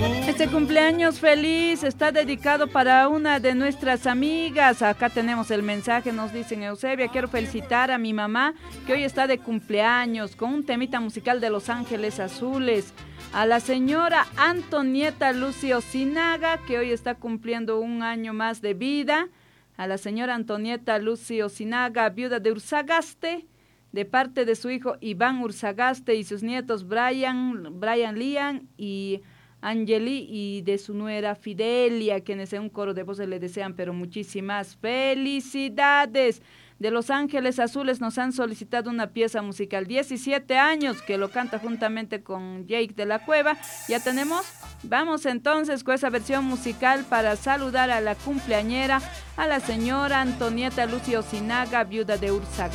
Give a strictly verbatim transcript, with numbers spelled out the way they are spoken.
Este cumpleaños feliz está dedicado para una de nuestras amigas. Acá tenemos el mensaje, nos dicen: Eusebia, quiero felicitar a mi mamá que hoy está de cumpleaños con un temita musical de Los Ángeles Azules. A la señora Antonieta Lucio Sinaga, que hoy está cumpliendo un año más de vida. A la señora Antonieta Lucio Sinaga, viuda de Ursagaste, de parte de su hijo Iván Ursagaste y sus nietos Brian, Brian Lian y Angeli, y de su nuera Fidelia, quienes en un coro de voces le desean pero muchísimas felicidades. De Los Ángeles Azules nos han solicitado una pieza musical, diecisiete años, que lo canta juntamente con Jake de la Cueva. Ya tenemos, vamos entonces con esa versión musical para saludar a la cumpleañera, a la señora Antonieta Lucio Sinaga, viuda de Ursaga.